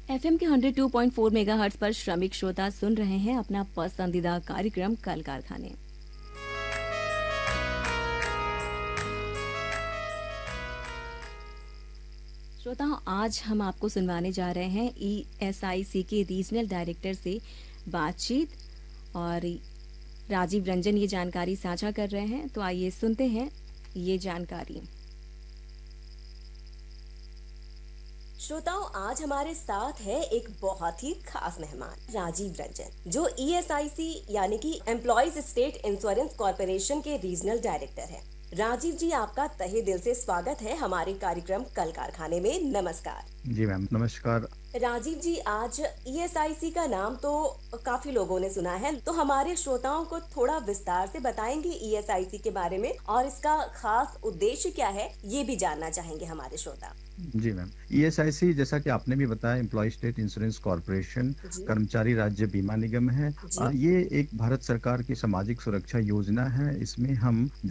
FM के 102.4 megahertz पर श्रमिक श्रोता सुन रहे हैं अपना पसंदीदा कार्यक्रम कल कारखाने। श्रोताओं, आज हम आपको सुनवाने जा रहे हैं ईएसआईसी के रीजनल डायरेक्टर से बातचीत, और राजीव रंजन ये जानकारी साझा कर रहे हैं। तो आइए सुनते हैं ये जानकारी। श्रोताओं, आज हमारे साथ है एक बहुत ही खास मेहमान राजीव रंजन, जो ईएसआईसी यानी कि एम्प्लॉइज स्टेट इंश्योरेंस कॉर्पोरेशन के रीजनल डायरेक्टर हैं। राजीव जी, आपका तहे दिल से स्वागत है हमारे कार्यक्रम कल कारखाने में। नमस्कार। जी मैम, नमस्कार। राजीव जी, आज ईएसआईसी का नाम तो काफी लोगों ने सुना है, तो हमारे श्रोताओं को थोड़ा विस्तार से बताएंगे ईएसआईसी के बारे में, और इसका खास उद्देश्य क्या है ये भी जानना चाहेंगे हमारे श्रोता। जी मैम, ईएसआईसी जैसा कि आपने भी बताया, एम्प्लॉय स्टेट इंश्योरेंस कॉर्पोरेशन कर्मचारी राज्य बीमा निगम है। ये एक भारत सरकार की सामाजिक सुरक्षा योजना है। इसमें हम